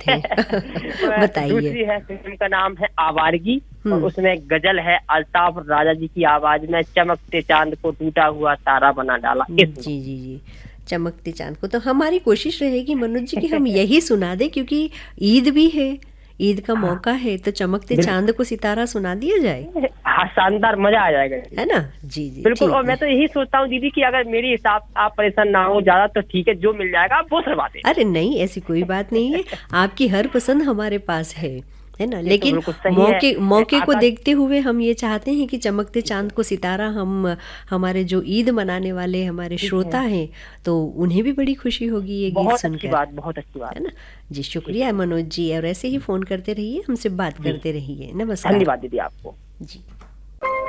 है। बताइए। दूसरी है फिल्म का नाम है आवारगी, और हम्म। उसमें एक गजल है अल्ताफ राजा जी की आवाज में, चमकते चांद को टूटा हुआ तारा बना डाला। जी जी जी, चमकते चांद को तो हमारी कोशिश रहेगी मनोज जी कि हम यही सुना दे, क्योंकि ईद भी है, ईद का हाँ, मौका है, तो चमकते चांद बिल्कुल। को सितारा सुना दिया जाए। हाँ, शानदार, मजा आ जाएगा। है ना? जी जी, बिल्कुल। और ठीक मैं है। तो यही सोचता हूँ दीदी कि अगर मेरी हिसाब से आप परेशान ना हो ज्यादा तो ठीक है, जो मिल जाएगा आप वो करवा दें। अरे नहीं, ऐसी कोई बात नहीं है, आपकी हर पसंद हमारे पास है ना? ये तो लेकिन बिल्कुल सही है। मौके मौके को आकाश। देखते हुए हम ये चाहते हैं कि चमकते ठीक है। चांद को सितारा हम हमारे जो ईद मनाने वाले हमारे ठीक श्रोता है। हैं, तो उन्हें भी बड़ी खुशी होगी ये गीत बहुत अच्छी सुनकर। बात, बहुत अच्छी बात। है ना? जी, ठीक शुक्रिया है। मनोज जी, और ऐसे ही फ़ोन करते रहिए, हमसे बात जी, करते रहिए। नमस्कार। धन्यवाद दीदी आपको। जी।